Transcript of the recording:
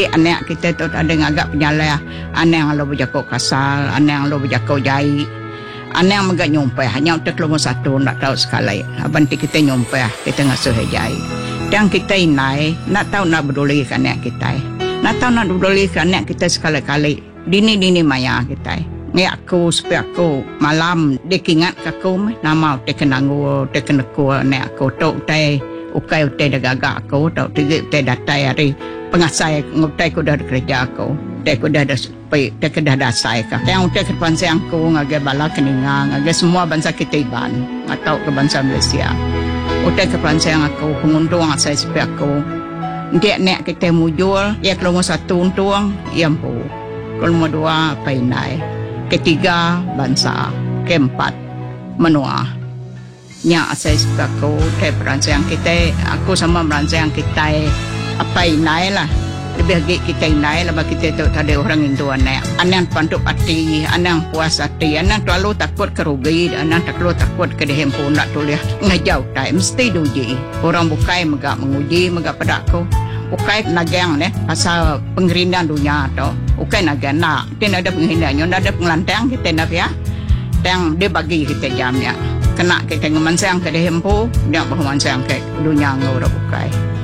Nanti anak kita tu ada ngagak penyalai. Anak yang lo berjakau kasar, anak yang lo berjakau jahit. Anak yang megak nyumpah, hanya untuk kelompok satu, nak tahu sekali. Nanti kita nyumpah, kita ngasuh jahit. Dan kita inai, nak tahu nak peduli ke anak kita. Nak tahu nak peduli ke anak kita sekali-kali. Dini-dini maya kita. Ngi aku, supaya aku malam, dia ingat ke aku, nama dia kena ngua, dia kena kuah anak aku. Tok tay, ukai utai dah gagak aku, tok tiga utai datai hari. Pengasai, ngutai ku dah kerja aku. Utai ku dah dia kedah dasai ka. Yang utai kedepan saya aku, ngagai bala keningang, ngagai semua bangsa kita iban, atau ke bangsa Malaysia. Utai kedepan saya aku, penguntung asai supaya aku. Dia nek kita mujur, ya kalau mau satu untung, ya ampu. Kalau mau dua, painai. Ketiga, bangsa. Keempat, menua. Nya asai supaya aku, utai perancang kita, aku sama perancang kita, apa inai lah. Lebih lagi kita inai lah, kita tu ada orang Hindu anak panduk hati, anak puas hati, anak terlalu takut kerugi, anak terlalu takut ke dia pun nak tulis ngejauh tak mesti diuji. Orang bukai megak menguji, megak pada aku. Bukai nagang pasal pengerindan dunia tu. Bukai nagang nak, dia ada pengerindannya, ada pengelantang kita nak ya. Yang dia bagi kita jamnya. Kena kita ngemansang ke dia pun, dia bermansang ke dunia ngau bukai.